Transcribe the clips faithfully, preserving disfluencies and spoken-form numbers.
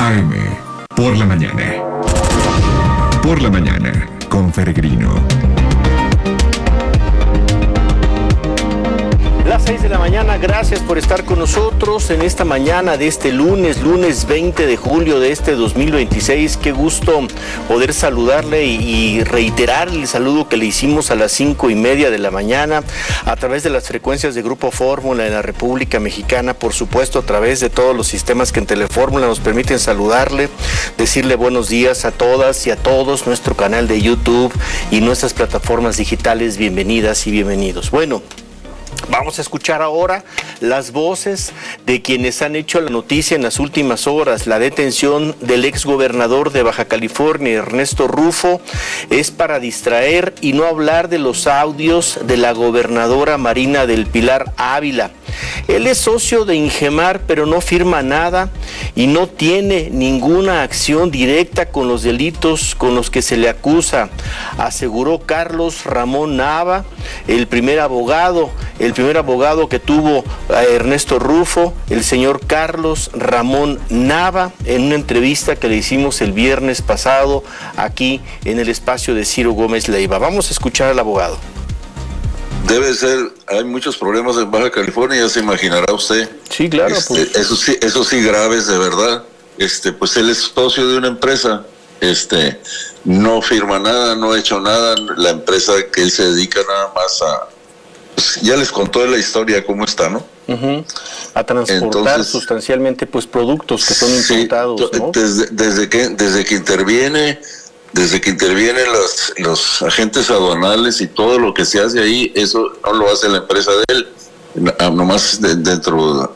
A M, por la mañana. Por la mañana, con Peregrino. Las seis de la mañana, gracias por estar con nosotros en esta mañana de este lunes, lunes veinte de julio de este dos mil veintiséis. Qué gusto poder saludarle y, y reiterar el saludo que le hicimos a las cinco y media de la mañana a través de las frecuencias de Grupo Fórmula en la República Mexicana, por supuesto a través de todos los sistemas que en Telefórmula nos permiten saludarle, decirle buenos días a todas y a todos, nuestro canal de YouTube y nuestras plataformas digitales. Bienvenidas y bienvenidos. Bueno, vamos a escuchar ahora las voces de quienes han hecho la noticia en las últimas horas. La detención del exgobernador de Baja California, Ernesto Rufo, es para distraer y no hablar de los audios de la gobernadora Marina del Pilar Ávila. Él es socio de Ingemar, pero no firma nada y no tiene ninguna acción directa con los delitos con los que se le acusa, aseguró Carlos Ramón Nava, el primer abogado, el primer abogado que tuvo a Ernesto Rufo, el señor Carlos Ramón Nava, en una entrevista que le hicimos el viernes pasado aquí en el espacio de Ciro Gómez Leiva. Vamos a escuchar al abogado. Debe ser, hay muchos problemas en Baja California, ya se imaginará usted. Sí, claro. Este, pues. Eso sí, eso sí graves de verdad. Este, pues él es socio de una empresa, este, no firma nada, no ha hecho nada. La empresa que él se dedica nada más a, pues ya les contó de la historia cómo está, ¿no? Uh-huh. A transportar Entonces, sustancialmente, pues productos que son sí, importados, ¿no? Desde, desde que, desde que interviene. Desde que intervienen los, los agentes aduanales y todo lo que se hace ahí, eso no lo hace la empresa de él. Nomás de, dentro.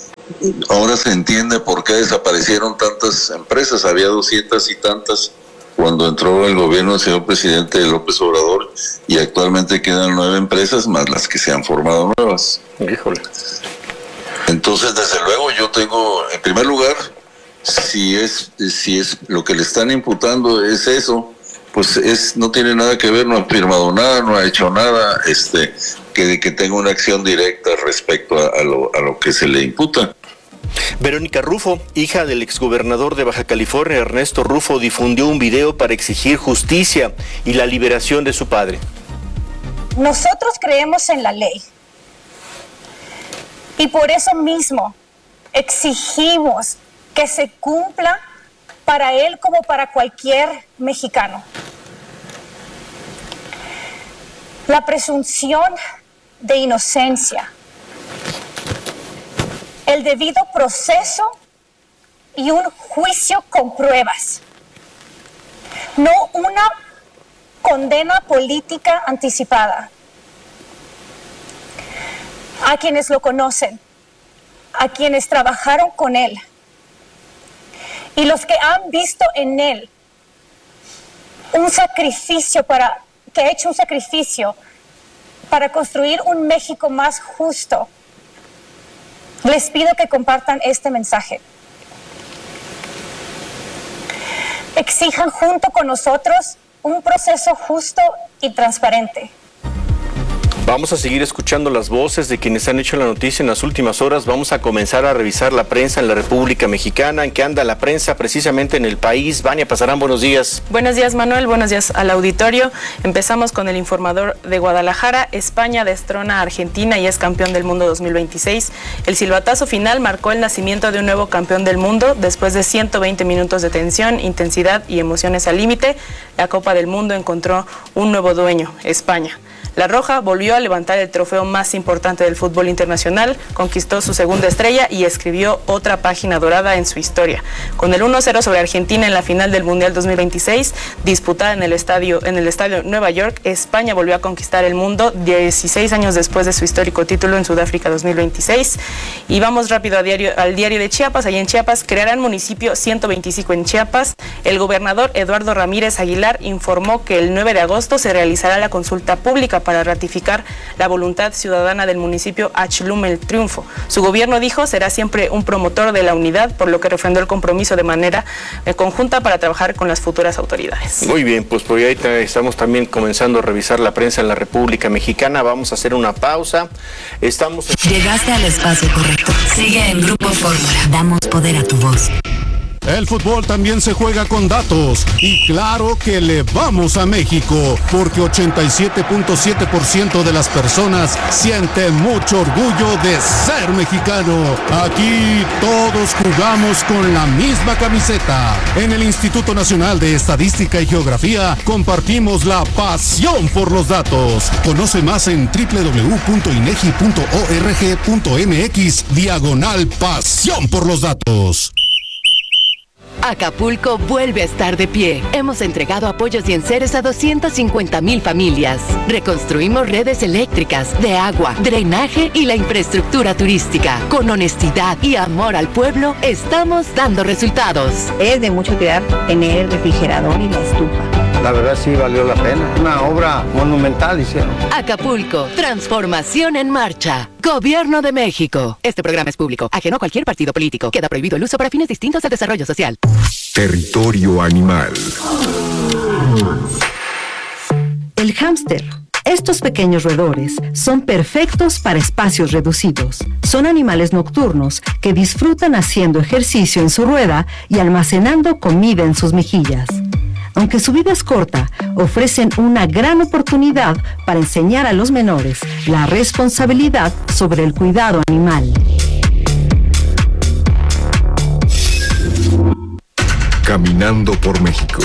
Ahora se entiende por qué desaparecieron tantas empresas. Había doscientas y tantas cuando entró el gobierno del señor presidente López Obrador y actualmente quedan nueve empresas más las que se han formado nuevas. Híjole. Entonces, desde luego, yo tengo, en primer lugar, si es si es lo que le están imputando es eso, pues es no tiene nada que ver, no ha firmado nada, no ha hecho nada, este que que tenga una acción directa respecto a, a lo a lo que se le imputa. Verónica Rufo, hija del exgobernador de Baja California, Ernesto Rufo, difundió un video para exigir justicia y la liberación de su padre. Nosotros creemos en la ley y por eso mismo exigimos que se cumpla para él como para cualquier mexicano. La presunción de inocencia, el debido proceso y un juicio con pruebas, no una condena política anticipada. A quienes lo conocen, a quienes trabajaron con él, y los que han visto en él un sacrificio para, que ha hecho un sacrificio para construir un México más justo, les pido que compartan este mensaje. Exijan junto con nosotros un proceso justo y transparente. Vamos a seguir escuchando las voces de quienes han hecho la noticia en las últimas horas. Vamos a comenzar a revisar la prensa en la República Mexicana. ¿En qué anda la prensa precisamente en el país? Vania Pasarán, buenos días. Buenos días, Manuel. Buenos días al auditorio. Empezamos con el Informador de Guadalajara. España destrona a Argentina y es campeón del mundo dos mil veintiséis. El silbatazo final marcó el nacimiento de un nuevo campeón del mundo. Después de ciento veinte minutos de tensión, intensidad y emociones al límite, la Copa del Mundo encontró un nuevo dueño, España. La Roja volvió a levantar el trofeo más importante del fútbol internacional, conquistó su segunda estrella y escribió otra página dorada en su historia. Con el uno cero sobre Argentina en la final del Mundial dos mil veintiséis, disputada en el estadio, en el estadio Nueva York, España volvió a conquistar el mundo dieciséis años después de su histórico título en Sudáfrica dos mil veintiséis. Y vamos rápido a diario, al diario de Chiapas. Allí en Chiapas crearán municipio ciento veinticinco en Chiapas. El gobernador Eduardo Ramírez Aguilar informó que el nueve de agosto se realizará la consulta pública para ratificar la voluntad ciudadana del municipio Achilum El Triunfo. Su gobierno, dijo, será siempre un promotor de la unidad, por lo que refrendó el compromiso de manera eh, conjunta para trabajar con las futuras autoridades. Muy bien, pues por ahí estamos también comenzando a revisar la prensa en la República Mexicana. Vamos a hacer una pausa. Estamos... Llegaste al espacio correcto. Sigue en Grupo Fórmula. Damos poder a tu voz. El fútbol también se juega con datos y claro que le vamos a México porque ochenta y siete punto siete por ciento de las personas siente mucho orgullo de ser mexicano. Aquí todos jugamos con la misma camiseta. En el Instituto Nacional de Estadística y Geografía compartimos la pasión por los datos. Conoce más en doble u doble u doble u punto inegi punto org punto mx diagonal pasión por los datos. Acapulco vuelve a estar de pie. Hemos entregado apoyos y enseres a doscientas cincuenta mil familias. Reconstruimos redes eléctricas, de agua, drenaje y la infraestructura turística. Con honestidad y amor al pueblo, estamos dando resultados. Es de mucho cuidar tener el refrigerador y la estufa. La verdad sí valió la pena. Una obra monumental hicieron. Acapulco, transformación en marcha. Gobierno de México. Este programa es público, ajeno a cualquier partido político. Queda prohibido el uso para fines distintos del desarrollo social. Territorio animal. El hámster. Estos pequeños roedores son perfectos para espacios reducidos. Son animales nocturnos que disfrutan haciendo ejercicio en su rueda y almacenando comida en sus mejillas. Aunque su vida es corta, ofrecen una gran oportunidad para enseñar a los menores la responsabilidad sobre el cuidado animal. Caminando por México.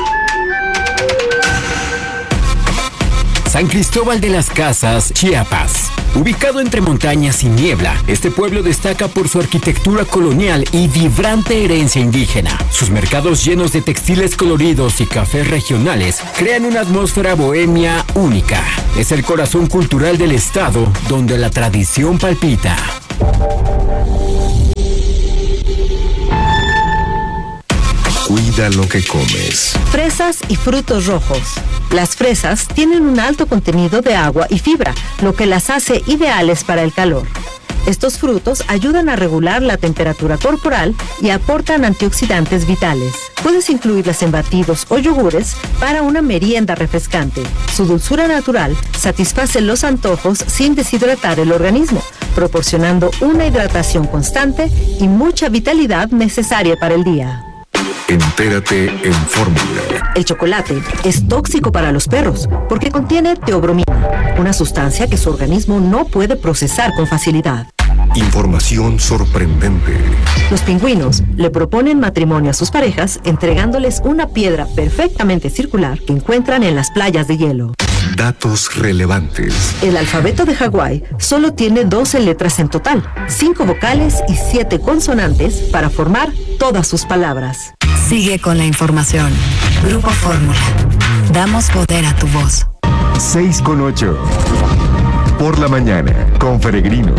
San Cristóbal de las Casas, Chiapas. Ubicado entre montañas y niebla, este pueblo destaca por su arquitectura colonial y vibrante herencia indígena. Sus mercados llenos de textiles coloridos y cafés regionales crean una atmósfera bohemia única. Es el corazón cultural del estado, donde la tradición palpita. Cuida lo que comes. Fresas y frutos rojos. Las fresas tienen un alto contenido de agua y fibra, lo que las hace ideales para el calor. Estos frutos ayudan a regular la temperatura corporal y aportan antioxidantes vitales. Puedes incluirlas en batidos o yogures para una merienda refrescante. Su dulzura natural satisface los antojos sin deshidratar el organismo, proporcionando una hidratación constante y mucha vitalidad necesaria para el día. Entérate en Fórmula. El chocolate es tóxico para los perros porque contiene teobromina, una sustancia que su organismo no puede procesar con facilidad. Información sorprendente. Los pingüinos le proponen matrimonio a sus parejas entregándoles una piedra perfectamente circular que encuentran en las playas de hielo. Datos relevantes. El alfabeto de Hawái solo tiene doce letras en total, cinco vocales y siete consonantes para formar todas sus palabras. Sigue con la información. Grupo Fórmula. Damos poder a tu voz. seis con ocho. Por la mañana, con Peregrino.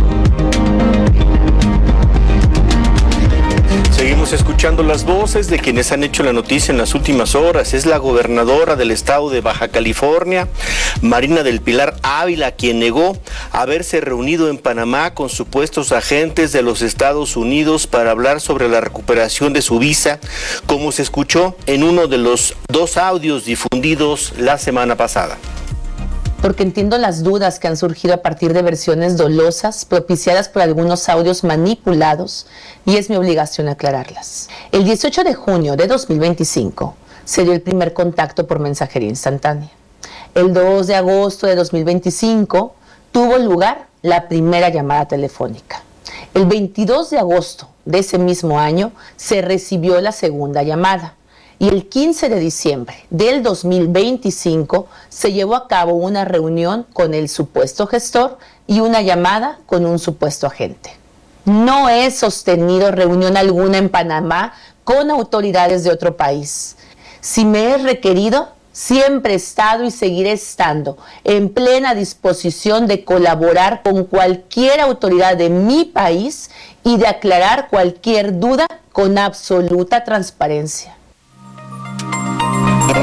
Seguimos escuchando las voces de quienes han hecho la noticia en las últimas horas. Es la gobernadora del estado de Baja California, Marina del Pilar Ávila, quien negó haberse reunido en Panamá con supuestos agentes de los Estados Unidos para hablar sobre la recuperación de su visa, como se escuchó en uno de los dos audios difundidos la semana pasada. Porque entiendo las dudas que han surgido a partir de versiones dolosas propiciadas por algunos audios manipulados y es mi obligación aclararlas. El dieciocho de junio de dos mil veinticinco se dio el primer contacto por mensajería instantánea. El dos de agosto de dos mil veinticinco tuvo lugar la primera llamada telefónica. El veintidós de agosto de ese mismo año se recibió la segunda llamada. Y el quince de diciembre del dos mil veinticinco se llevó a cabo una reunión con el supuesto gestor y una llamada con un supuesto agente. No he sostenido reunión alguna en Panamá con autoridades de otro país. Si me es requerido, siempre he estado y seguiré estando en plena disposición de colaborar con cualquier autoridad de mi país y de aclarar cualquier duda con absoluta transparencia. En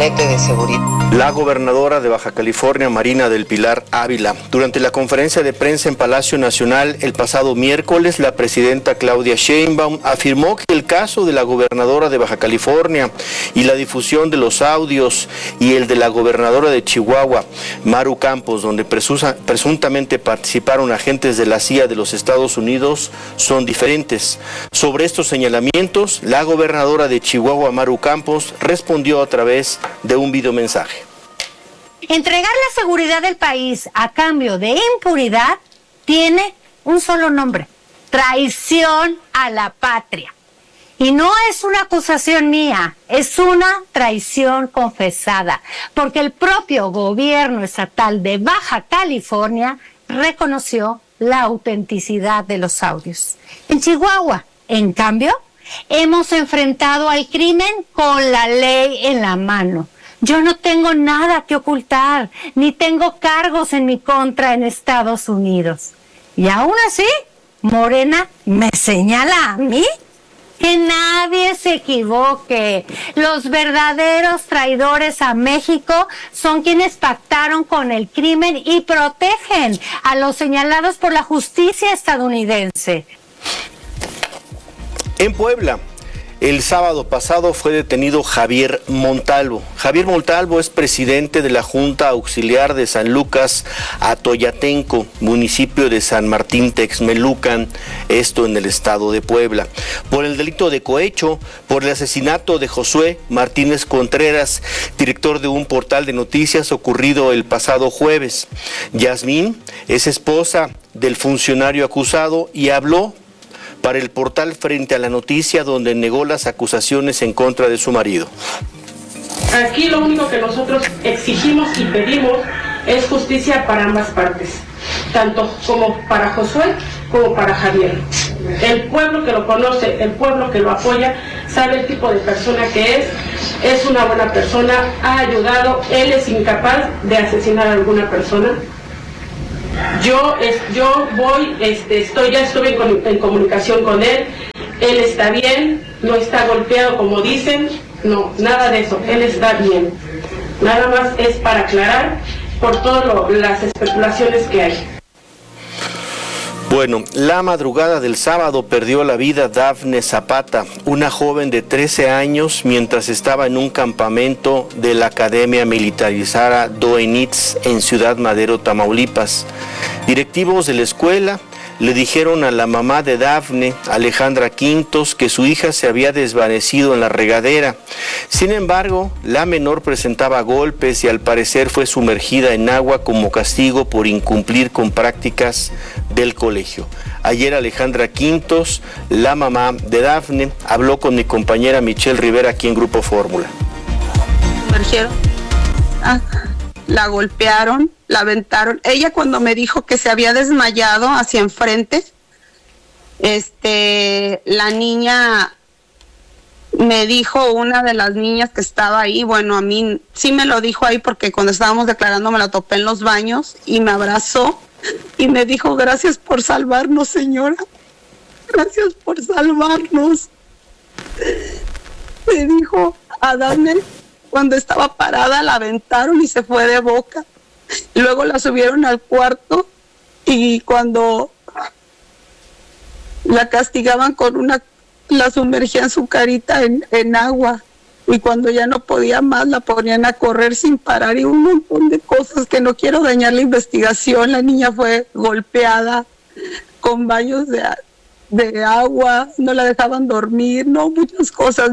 gabinete de seguridad. La gobernadora de Baja California, Marina del Pilar Ávila. Durante la conferencia de prensa en Palacio Nacional el pasado miércoles, la presidenta Claudia Sheinbaum afirmó que el caso de la gobernadora de Baja California y la difusión de los audios y el de la gobernadora de Chihuahua, Maru Campos, donde presusa, presuntamente participaron agentes de la C I A de los Estados Unidos, son diferentes. Sobre estos señalamientos, la gobernadora de Chihuahua, Maru Campos, respondió a través de un videomensaje. Entregar la seguridad del país a cambio de impunidad tiene un solo nombre: traición a la patria. Y no es una acusación mía, es una traición confesada, porque el propio gobierno estatal de Baja California reconoció la autenticidad de los audios. En Chihuahua, en cambio, hemos enfrentado al crimen con la ley en la mano. Yo no tengo nada que ocultar, ni tengo cargos en mi contra en Estados Unidos. Y aún así, Morena me señala a mí. Que nadie se equivoque. Los verdaderos traidores a México son quienes pactaron con el crimen y protegen a los señalados por la justicia estadounidense. En Puebla, el sábado pasado fue detenido Javier Montalvo. Javier Montalvo es presidente de la Junta Auxiliar de San Lucas Atoyatenco, municipio de San Martín Texmelucan, esto en el estado de Puebla, por el delito de cohecho, por el asesinato de Josué Martínez Contreras, director de un portal de noticias ocurrido el pasado jueves. Yasmín es esposa del funcionario acusado y habló para el portal Frente a la Noticia, donde negó las acusaciones en contra de su marido. Aquí lo único que nosotros exigimos y pedimos es justicia para ambas partes, tanto como para Josué como para Javier. El pueblo que lo conoce, el pueblo que lo apoya, sabe el tipo de persona que es, es una buena persona, ha ayudado, él es incapaz de asesinar a alguna persona. Yo, es, yo voy, este, estoy, ya estuve en, en comunicación con él, él está bien, no está golpeado como dicen, no, nada de eso, él está bien. Nada más es para aclarar por todas las especulaciones que hay. Bueno, la madrugada del sábado perdió la vida Dafne Zapata, una joven de trece años, mientras estaba en un campamento de la Academia Militarizada Doenitz en Ciudad Madero, Tamaulipas. Directivos de la escuela le dijeron a la mamá de Dafne, Alejandra Quintos, que su hija se había desvanecido en la regadera. Sin embargo, la menor presentaba golpes y al parecer fue sumergida en agua como castigo por incumplir con prácticas del colegio. Ayer Alejandra Quintos, la mamá de Dafne, habló con mi compañera Michelle Rivera aquí en Grupo Fórmula. Sumergieron, ah, la golpearon, la aventaron. Ella cuando me dijo que se había desmayado hacia enfrente, este, la niña me dijo, una de las niñas que estaba ahí, bueno, a mí sí me lo dijo ahí porque cuando estábamos declarando me la topé en los baños y me abrazó y me dijo, gracias por salvarnos, señora, gracias por salvarnos. Me dijo, a Dafne, cuando estaba parada la aventaron y se fue de boca. Luego la subieron al cuarto y cuando la castigaban con una, la sumergían su carita en, en agua y cuando ya no podía más la ponían a correr sin parar y un montón de cosas que no quiero dañar la investigación. La niña fue golpeada con baños de, de agua, no la dejaban dormir, no, muchas cosas.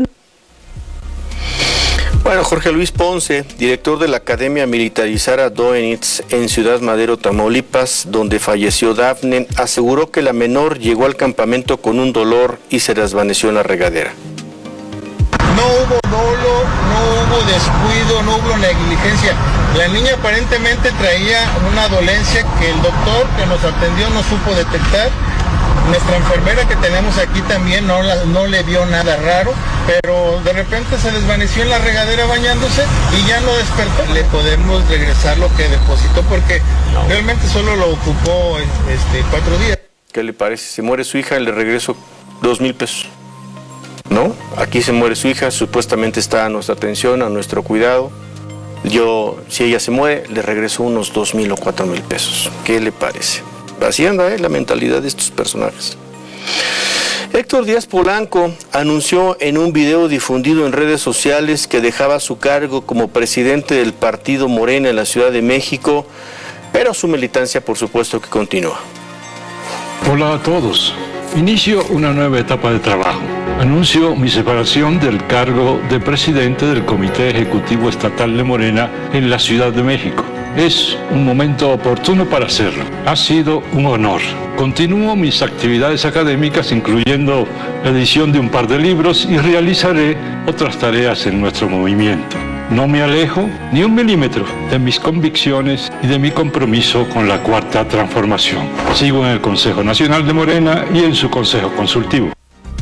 Bueno, Jorge Luis Ponce, director de la Academia Militarizada Doenitz en Ciudad Madero, Tamaulipas, donde falleció Dafne, aseguró que la menor llegó al campamento con un dolor y se desvaneció en la regadera. No hubo dolo, no hubo descuido, no hubo negligencia. La niña aparentemente traía una dolencia que el doctor que nos atendió no supo detectar. Nuestra enfermera que tenemos aquí también no, la, no le vio nada raro, pero de repente se desvaneció en la regadera bañándose y ya no despertó. Le podemos regresar lo que depositó porque no. Realmente solo lo ocupó este, cuatro días. ¿Qué le parece? Si muere su hija, le regreso dos mil pesos. No ¿no? Aquí se muere su hija, supuestamente está a nuestra atención, a nuestro cuidado. Yo, si ella se muere, le regreso unos dos mil o cuatro mil pesos. ¿Qué le parece? Así anda, ¿eh? La mentalidad de estos personajes. Héctor Díaz Polanco anunció en un video difundido en redes sociales que dejaba su cargo como presidente del partido Morena en la Ciudad de México, pero su militancia, por supuesto, que continúa. Hola a todos. Inicio una nueva etapa de trabajo. Anuncio mi separación del cargo de presidente del Comité Ejecutivo Estatal de Morena en la Ciudad de México. Es un momento oportuno para hacerlo. Ha sido un honor. Continúo mis actividades académicas, incluyendo la edición de un par de libros, y realizaré otras tareas en nuestro movimiento. No me alejo ni un milímetro de mis convicciones y de mi compromiso con la Cuarta Transformación. Sigo en el Consejo Nacional de Morena y en su Consejo Consultivo.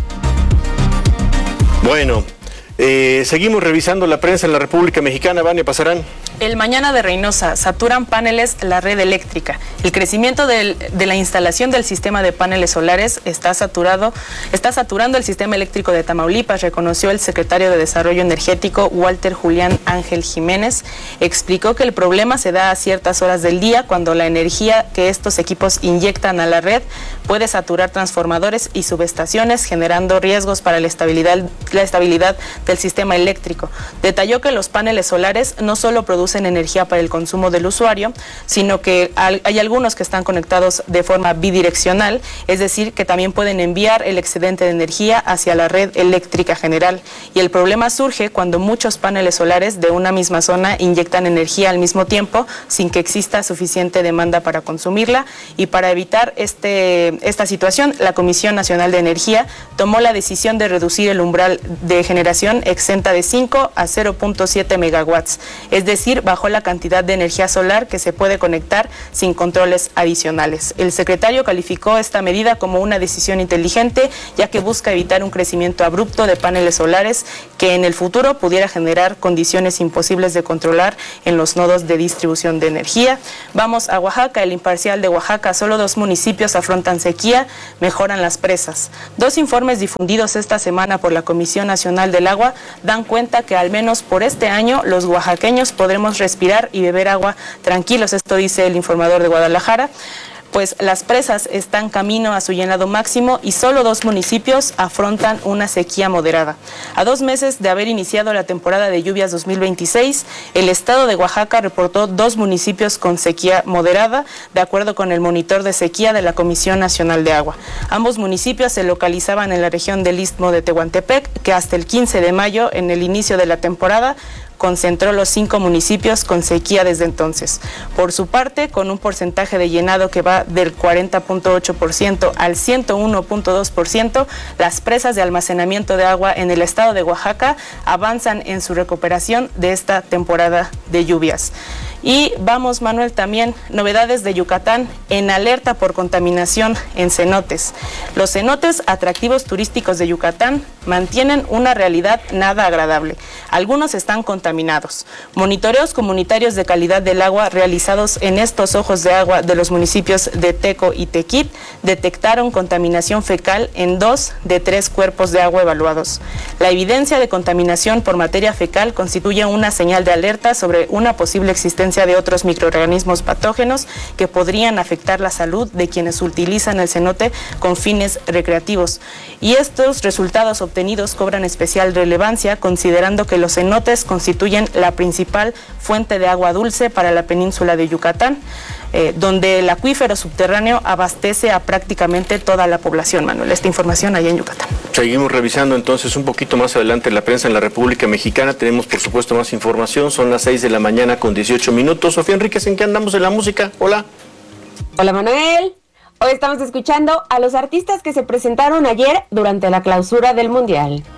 Bueno, eh, seguimos revisando la prensa en la República Mexicana. Vania Pasarán. El Mañana de Reynosa: saturan paneles la red eléctrica. El crecimiento del, de la instalación del sistema de paneles solares está saturado, está saturando el sistema eléctrico de Tamaulipas, reconoció el secretario de Desarrollo Energético, Walter Julián Ángel Jiménez. Explicó que el problema se da a ciertas horas del día, cuando la energía que estos equipos inyectan a la red puede saturar transformadores y subestaciones, generando riesgos para la estabilidad, la estabilidad del sistema eléctrico. Detalló que los paneles solares no solo producen energía para el consumo del usuario, sino que hay algunos que están conectados de forma bidireccional, es decir, que también pueden enviar el excedente de energía hacia la red eléctrica general. Y el problema surge cuando muchos paneles solares de una misma zona inyectan energía al mismo tiempo, sin que exista suficiente demanda para consumirla. Y para evitar este, esta situación, la Comisión Nacional de Energía tomó la decisión de reducir el umbral de generación exenta de cinco a cero punto siete megawatts, es decir, bajó la cantidad de energía solar que se puede conectar sin controles adicionales. El secretario calificó esta medida como una decisión inteligente, ya que busca evitar un crecimiento abrupto de paneles solares que en el futuro pudiera generar condiciones imposibles de controlar en los nodos de distribución de energía. Vamos a Oaxaca. El Imparcial de Oaxaca: solo dos municipios afrontan sequía, mejoran las presas. Dos informes difundidos esta semana por la Comisión Nacional del Agua dan cuenta que al menos por este año los oaxaqueños podremos respirar y beber agua tranquilos. Esto dice el informador de Guadalajara. Pues las presas están camino a su llenado máximo y solo dos municipios afrontan una sequía moderada. A dos meses de haber iniciado la temporada de lluvias dos mil veintiséis, el estado de Oaxaca reportó dos municipios con sequía moderada, de acuerdo con el monitor de sequía de la Comisión Nacional de Agua. Ambos municipios se localizaban en la región del Istmo de Tehuantepec, que hasta el quince de mayo, en el inicio de la temporada, concentró los cinco municipios con sequía desde entonces. Por su parte, con un porcentaje de llenado que va del cuarenta punto ocho por ciento al ciento uno punto dos por ciento, las presas de almacenamiento de agua en el estado de Oaxaca avanzan en su recuperación de esta temporada de lluvias. Y vamos, Manuel, también novedades de Yucatán: en alerta por contaminación en cenotes. Los cenotes atractivos turísticos de Yucatán mantienen una realidad nada agradable. Algunos están contaminados. Monitoreos comunitarios de calidad del agua realizados en estos ojos de agua de los municipios de Teco y Tequit detectaron contaminación fecal en dos de tres cuerpos de agua evaluados. La evidencia de contaminación por materia fecal constituye una señal de alerta sobre una posible existencia de otros microorganismos patógenos que podrían afectar la salud de quienes utilizan el cenote con fines recreativos. Y estos resultados obtenidos cobran especial relevancia, considerando que los cenotes constituyen la principal fuente de agua dulce para la península de Yucatán, eh, donde el acuífero subterráneo abastece a prácticamente toda la población. Manuel, esta información allá en Yucatán. Seguimos revisando entonces un poquito más adelante la prensa en la República Mexicana. Tenemos, por supuesto, más información. Son las seis de la mañana con dieciocho minutos. Sofía Enríquez, ¿en qué andamos en la música? Hola. Hola, Manuel. Hoy estamos escuchando a los artistas que se presentaron ayer durante la clausura del Mundial.